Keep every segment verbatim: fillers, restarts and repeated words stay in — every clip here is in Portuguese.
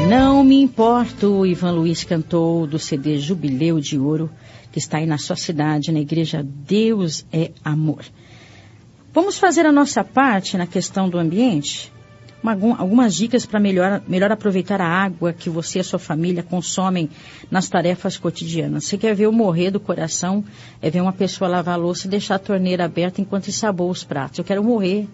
Não me importo, Ivan Luiz cantou do C D Jubileu de Ouro, que está aí na sua cidade, na igreja Deus é Amor. Vamos fazer a nossa parte na questão do ambiente? Uma, algumas dicas para melhor, melhor aproveitar a água que você e a sua família consomem nas tarefas cotidianas. Você quer ver eu morrer do coração, é ver uma pessoa lavar a louça e deixar a torneira aberta enquanto ensaboa os pratos. Eu quero morrer.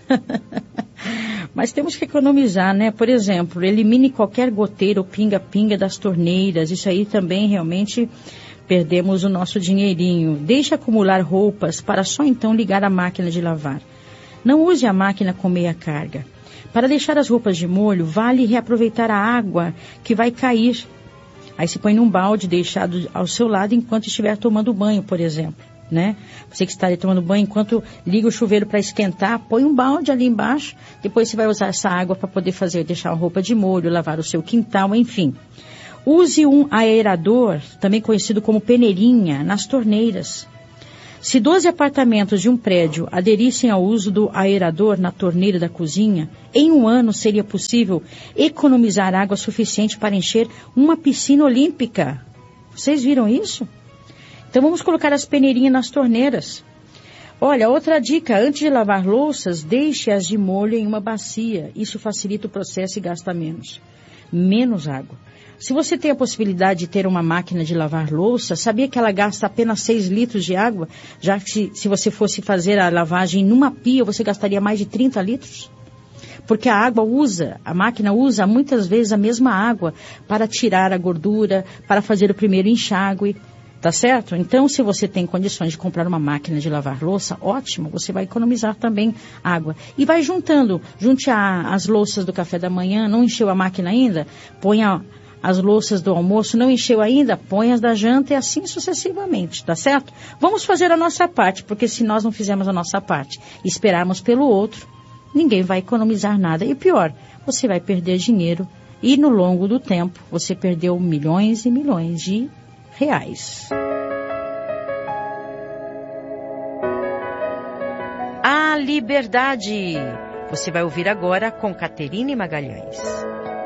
Mas temos que economizar, né? Por exemplo, elimine qualquer goteira ou pinga-pinga das torneiras. Isso aí também realmente perdemos o nosso dinheirinho. Deixe acumular roupas para só então ligar a máquina de lavar. Não use a máquina com meia carga. Para deixar as roupas de molho, vale reaproveitar a água que vai cair. Aí se põe num balde deixado ao seu lado enquanto estiver tomando banho, por exemplo. Né? Você que está ali tomando banho, enquanto liga o chuveiro para esquentar, põe um balde ali embaixo, depois você vai usar essa água para poder fazer, deixar a roupa de molho, lavar o seu quintal, enfim. Use um aerador, também conhecido como peneirinha, nas torneiras. Se doze apartamentos de um prédio aderissem ao uso do aerador na torneira da cozinha, em um ano seria possível economizar água suficiente para encher uma piscina olímpica. Vocês viram isso? Então vamos colocar as peneirinhas nas torneiras. Olha, outra dica, antes de lavar louças, deixe-as de molho em uma bacia. Isso facilita o processo e gasta menos. Menos água. Se você tem a possibilidade de ter uma máquina de lavar louça, sabia que ela gasta apenas seis litros de água? Já que se, se você fosse fazer a lavagem numa pia, você gastaria mais de trinta litros? Porque a água usa, a máquina usa muitas vezes a mesma água para tirar a gordura, para fazer o primeiro enxágue. Tá certo? Então, se você tem condições de comprar uma máquina de lavar louça, ótimo, você vai economizar também água. E vai juntando, junte a, as louças do café da manhã, não encheu a máquina ainda? Põe a, as louças do almoço, não encheu ainda? Põe as da janta e assim sucessivamente, tá certo? Vamos fazer a nossa parte, porque se nós não fizermos a nossa parte e esperarmos pelo outro, ninguém vai economizar nada. E pior, você vai perder dinheiro e no longo do tempo você perdeu milhões e milhões de reais. A Liberdade. Você vai ouvir agora com Caterine Magalhães.